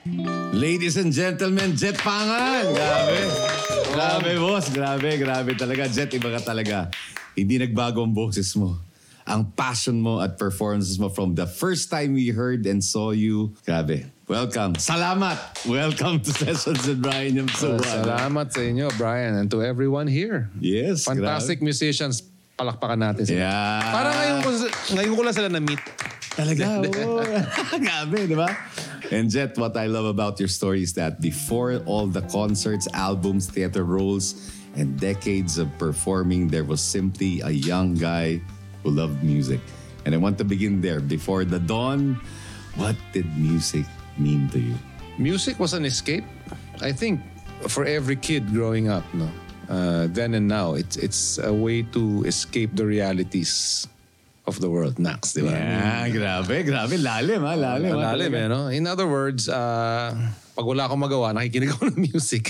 Ladies and gentlemen, Jet Pangan! Grabe. Grabe, boss. Grabe talaga. Jet, iba ka talaga. Hindi nagbago ang boses mo. Ang passion mo at performances mo from the first time we heard and saw you. Grabe. Welcome. Salamat. Welcome to Sessions with Brian Yamsuwa. Salamat sa inyo, Brian, and to everyone here. Yes, Fantastic musicians. Palakpakan natin sila. Yeah. Parang ngayon ko lang sila na-meet. Talaga, oo. Grabe, di ba? And Jet, what I love about your story is that before all the concerts, albums, theater roles, and decades of performing, there was simply a young guy who loved music. And I want to begin there. Before the dawn, what did music mean to you? Music was an escape. I think for every kid growing up, no, then and now, it's a way to escape the realities of the world. Nax, di ba? Yeah, grabe. Lalim, ha? Malalim, eh, no? In other words, pag wala akong magawa, nakikinig ako ng music.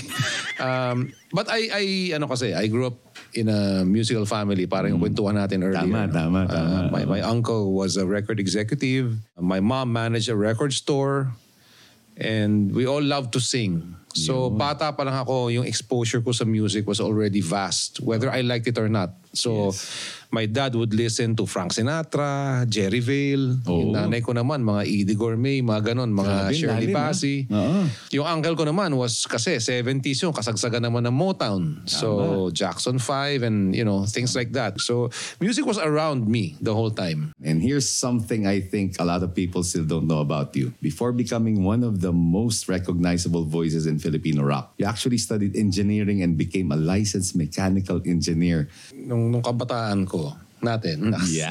But I grew up in a musical family. Parang yung kwentuhan natin earlier. Tama. My uncle was a record executive. My mom managed a record store. And we all loved to sing. So bata pa lang ako, yung exposure ko sa music was already vast, whether I liked it or not. So my dad would listen to Frank Sinatra, Jerry Vale. Yung nanay ko naman, mga Edie Gourmet, mga ganon, mga Shirley Bassey. Yung uncle ko naman was kasi 70s yung kasagsagan naman ng Motown. So Jackson 5 and things like that. So music was around me the whole time. And here's something I think a lot of people still don't know about you. Before becoming one of the most recognizable voices in Filipino rock, you actually studied engineering and became a licensed mechanical engineer. Nung kabataan ko natin.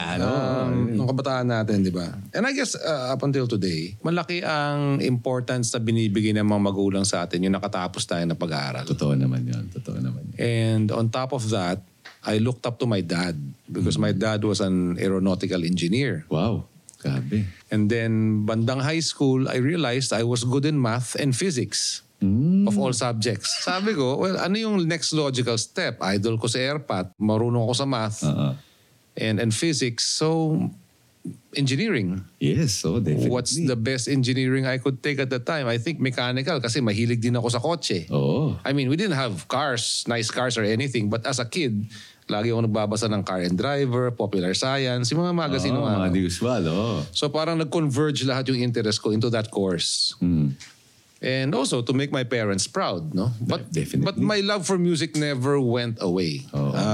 Nung kabataan natin, di ba? And I guess up until today, malaki ang importance na binibigay ng mga magulang sa atin yung nakatapos tayo ng pag-aaral. Totoo naman yun. And on top of that, I looked up to my dad because my dad was an aeronautical engineer. Wow. Grabe. And then bandang high school, I realized I was good in math and physics. Of all subjects. Sabi ko, well, ano yung next logical step? Idol ko sa airpat, marunong ako sa math and physics. So, engineering. Yes, so definitely. What's the best engineering I could take at the time? I think mechanical kasi mahilig din ako sa kotse. I mean, we didn't have cars, nice cars or anything. But as a kid, lagi ako nagbabasa ng Car and Driver, Popular Science, yung mga magazine. Mga usual, So parang nag-converge lahat yung interest ko into that course. And also to make my parents proud, no? But my love for music never went away.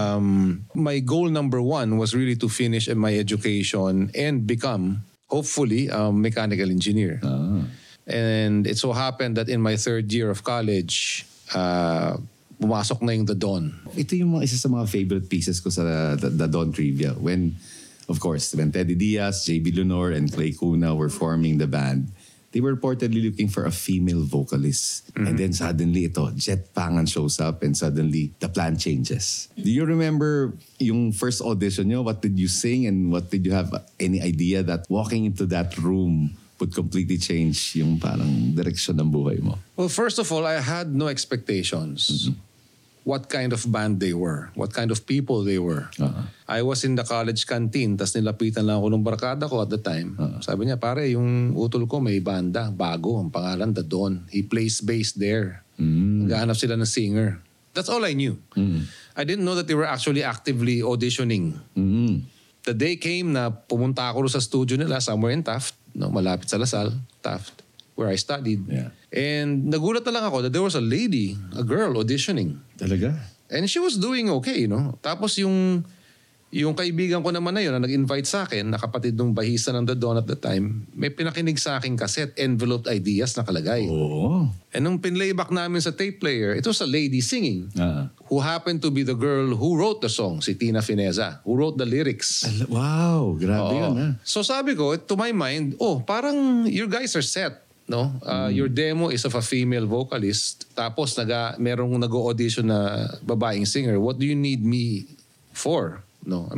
My goal number one was really to finish my education and become, hopefully, a mechanical engineer. And it so happened that in my third year of college, pumasok na yung The Dawn. Ito yung isa sa mga favorite pieces ko sa The Dawn Trivia. When Teddy Diaz, JB Leonor, and Clay Cuna were forming the band, they were reportedly looking for a female vocalist. And then suddenly Jet Pangan shows up and suddenly the plan changes. Do you remember yung first audition nyo? What did you sing and what did you have any idea that walking into that room would completely change yung parang direksyon ng buhay mo? Well, first of all, I had no expectations. What kind of band they were, what kind of people they were. I was in the college canteen, tas nilapitan lang ako ng barkada ko at the time. Sabi niya, pare, yung utol ko may banda, bago, ang pangalan, The Dawn. He plays bass there. Naghahanap sila ng singer. That's all I knew. I didn't know that they were actually actively auditioning. The day came na pumunta ako sa studio nila somewhere in Taft, malapit sa Lasal, Taft, where I studied. And nagulat na lang ako that there was a girl auditioning. Talaga? And she was doing okay, Tapos yung kaibigan ko naman na yun na nag-invite sa akin, na kapatid ng bahisa ng The Dawn at the time, may pinakinig sa aking cassette, enveloped ideas nakalagay. And nung pinlayback namin sa tape player, it was a lady singing who happened to be the girl who wrote the song, si Tina Fineza, who wrote the lyrics. Wow, grabe yun. So sabi ko, to my mind, parang you guys are set. Your demo is of a female vocalist, tapos merong nag-audition na babaeng singer. What do you need me for?